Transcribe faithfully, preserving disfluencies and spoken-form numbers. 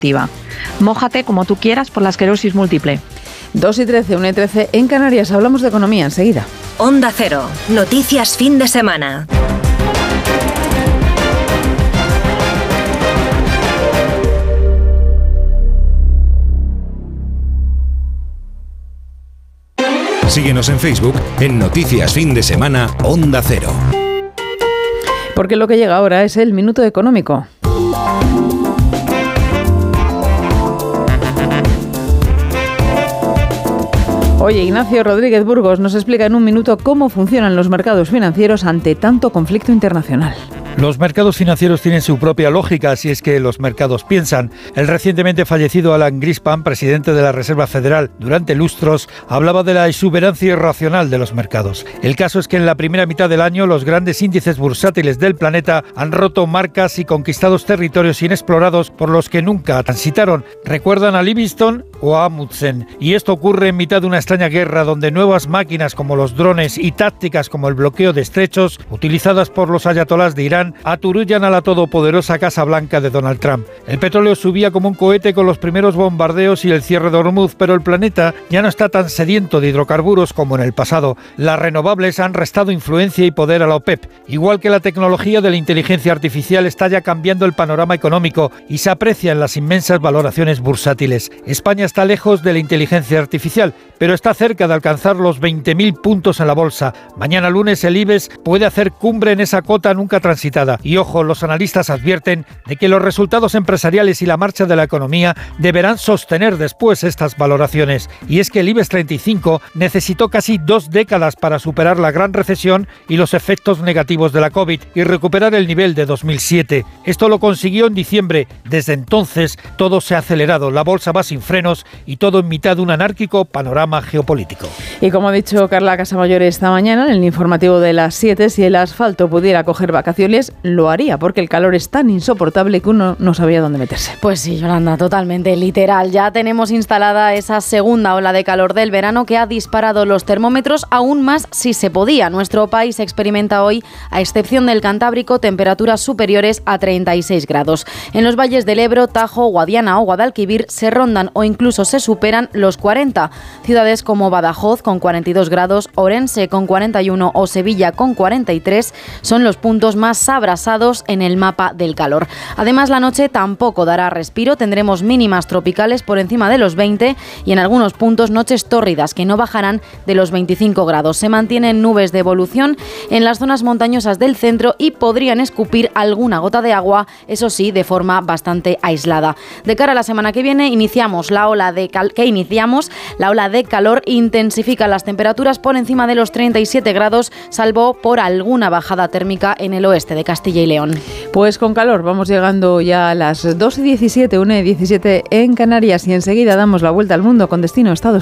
activa. Mójate como tú quieras por la esclerosis múltiple. dos y trece, una y trece en Canarias. Hablamos de economía enseguida. Onda Cero. Noticias fin de semana. Síguenos en Facebook en Noticias Fin de Semana Onda Cero. Porque lo que llega ahora es el Minuto Económico. Oye, Ignacio Rodríguez Burgos nos explica en un minuto cómo funcionan los mercados financieros ante tanto conflicto internacional. Los mercados financieros tienen su propia lógica, si es que los mercados piensan. El recientemente fallecido Alan Greenspan, presidente de la Reserva Federal durante lustros, hablaba de la exuberancia irracional de los mercados. El caso es que en la primera mitad del año los grandes índices bursátiles del planeta han roto marcas y conquistado territorios inexplorados por los que nunca transitaron. ¿Recuerdan a Livingston o a Amundsen? Y esto ocurre en mitad de una extraña guerra donde nuevas máquinas como los drones y tácticas como el bloqueo de estrechos, utilizadas por los ayatolás de Irán, aturullan a la todopoderosa Casa Blanca de Donald Trump. El petróleo subía como un cohete con los primeros bombardeos y el cierre de Hormuz, pero el planeta ya no está tan sediento de hidrocarburos como en el pasado. Las renovables han restado influencia y poder a la OPEP. Igual que la tecnología de la inteligencia artificial está ya cambiando el panorama económico y se aprecia en las inmensas valoraciones bursátiles. España está lejos de la inteligencia artificial, pero está cerca de alcanzar los veinte mil puntos en la bolsa. Mañana lunes el IBEX puede hacer cumbre en esa cota nunca transitada. Y ojo, los analistas advierten de que los resultados empresariales y la marcha de la economía deberán sostener después estas valoraciones. Y es que el IBEX treinta y cinco necesitó casi dos décadas para superar la gran recesión y los efectos negativos de la COVID y recuperar el nivel de dos mil siete. Esto lo consiguió en diciembre. Desde entonces todo se ha acelerado, la bolsa va sin frenos y todo en mitad de un anárquico panorama geopolítico. Y como ha dicho Carla Casamayor esta mañana en el informativo de las siete, si el asfalto pudiera coger vacaciones, lo haría, porque el calor es tan insoportable que uno no sabía dónde meterse. Pues sí, Yolanda, totalmente literal. Ya tenemos instalada esa segunda ola de calor del verano que ha disparado los termómetros aún más si se podía. Nuestro país experimenta hoy, a excepción del Cantábrico, temperaturas superiores a treinta y seis grados. En los valles del Ebro, Tajo, Guadiana o Guadalquivir se rondan o incluso se superan los cuarenta. Ciudades como Badajoz con cuarenta y dos grados, Orense con cuarenta y uno o Sevilla con cuarenta y tres son los puntos más abrasados en el mapa del calor. Además, la noche tampoco dará respiro, tendremos mínimas tropicales por encima de los veinte y en algunos puntos noches tórridas que no bajarán de los veinticinco grados. Se mantienen nubes de evolución en las zonas montañosas del centro y podrían escupir alguna gota de agua, eso sí, de forma bastante aislada. De cara a la semana que viene, iniciamos la ola de cal- que iniciamos la ola de calor, intensifica las temperaturas por encima de los treinta y siete grados, salvo por alguna bajada térmica en el oeste de Castilla y León. Pues con calor vamos llegando ya a las dos y diecisiete, una y diecisiete en Canarias y enseguida damos la vuelta al mundo con destino a Estados Unidos.